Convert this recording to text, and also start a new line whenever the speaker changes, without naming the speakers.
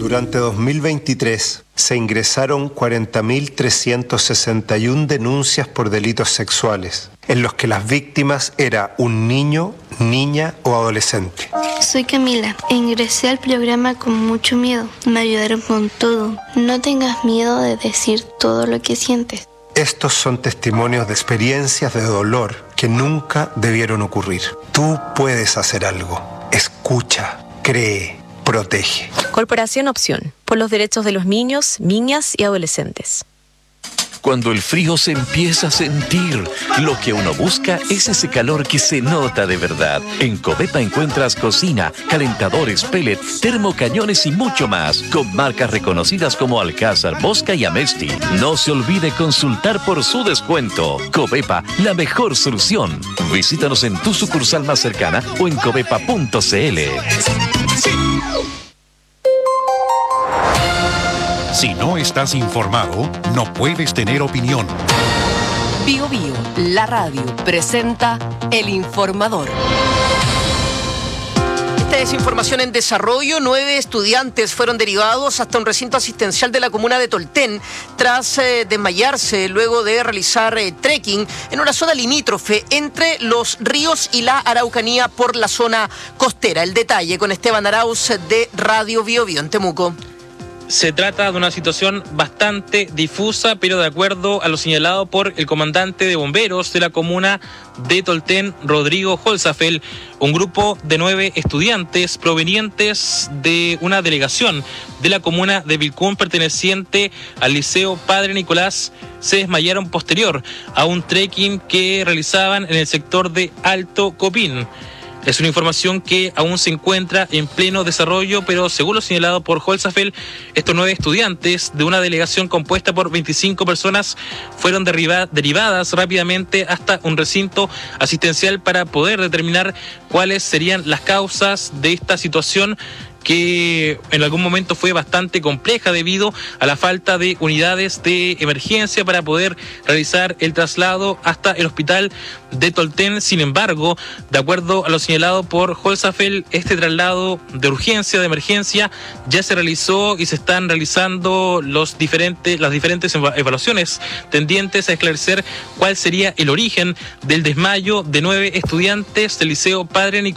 Durante 2023 se ingresaron 40.361 denuncias por delitos sexuales, en los que las víctimas eran un niño, niña o adolescente.
Soy Camila. Ingresé al programa con mucho miedo. Me ayudaron con todo. No tengas miedo de decir todo lo que sientes.
Estos son testimonios de experiencias de dolor que nunca debieron ocurrir. Tú puedes hacer algo. Escucha, cree, protege.
Corporación Opción, por los derechos de los niños, niñas y adolescentes.
Cuando el frío se empieza a sentir, lo que uno busca es ese calor que se nota de verdad. En Covepa encuentras cocina, calentadores, pellet, termocañones y mucho más, con marcas reconocidas como Alcázar, Bosca y Amesti. No se olvide consultar por su descuento. Covepa, la mejor solución. Visítanos en tu sucursal más cercana o en covepa.cl.
Si no estás informado, no puedes tener opinión.
Bio Bio, la radio, presenta El Informador.
Esta es información en desarrollo. 9 estudiantes fueron derivados hasta un recinto asistencial de la comuna de Tolten tras desmayarse luego de realizar trekking en una zona limítrofe entre los ríos y la Araucanía por la zona costera. El detalle con Esteban Arauz de Radio Bio Bio en Temuco.
Se trata de una situación bastante difusa, pero de acuerdo a lo señalado por el comandante de bomberos de la comuna de Tolten, Rodrigo Holzafeld, un grupo de 9 estudiantes provenientes de una delegación de la comuna de Vilcún perteneciente al Liceo Padre Nicolás se desmayaron posterior a un trekking que realizaban en el sector de Alto Copín. Es una información que aún se encuentra en pleno desarrollo, pero según lo señalado por Holzafeld, estos 9 estudiantes de una delegación compuesta por 25 personas fueron derivadas rápidamente hasta un recinto asistencial para poder determinar cuáles serían las causas de esta situación que en algún momento fue bastante compleja debido a la falta de unidades de emergencia para poder realizar el traslado hasta el hospital de Tolten. Sin embargo, de acuerdo a lo señalado por Holzafeld, este traslado de urgencia, de emergencia, ya se realizó y se están realizando las diferentes evaluaciones tendientes a esclarecer cuál sería el origen del desmayo de 9 estudiantes del Liceo Padre Nicolás